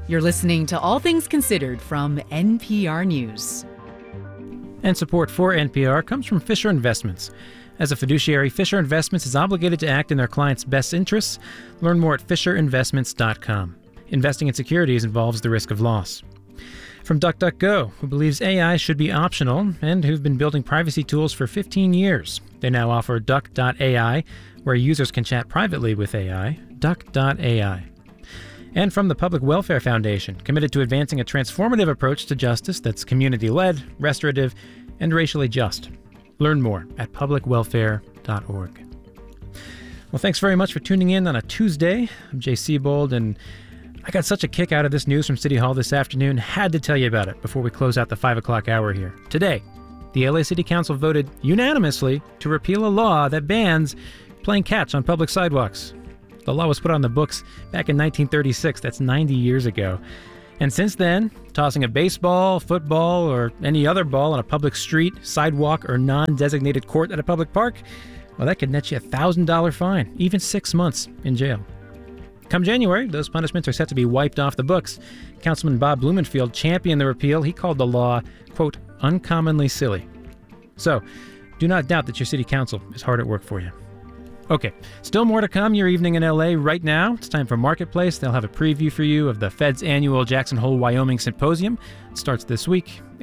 You're listening to All Things Considered from NPR News. And support for NPR comes from Fisher Investments. As a fiduciary, Fisher Investments is obligated to act in their clients' best interests. Learn more at fisherinvestments.com. Investing in securities involves the risk of loss. From DuckDuckGo, who believes AI should be optional and who've been building privacy tools for 15 years. They now offer Duck.ai, where users can chat privately with AI. Duck.ai. And from the Public Welfare Foundation, committed to advancing a transformative approach to justice that's community-led, restorative, and racially just. Learn more at publicwelfare.org. Well, thanks very much for tuning in on a Tuesday. I'm Jay Seabold, and I got such a kick out of this news from City Hall this afternoon. Had to tell you about it before we close out the 5 o'clock hour here. Today, the LA City Council voted unanimously to repeal a law that bans playing catch on public sidewalks. The law was put on the books back in 1936. That's 90 years ago. And since then, tossing a baseball, football, or any other ball on a public street, sidewalk, or non-designated court at a public park, well, that could net you a $1,000 fine, even 6 months in jail. Come January, those punishments are set to be wiped off the books. Councilman Bob Blumenfield championed the repeal. He called the law, quote, uncommonly silly. So, do not doubt that your city council is hard at work for you. Okay, still more to come your evening in LA. Right now, it's time for Marketplace. They'll have a preview for you of the Fed's annual Jackson Hole, Wyoming Symposium. It starts this week.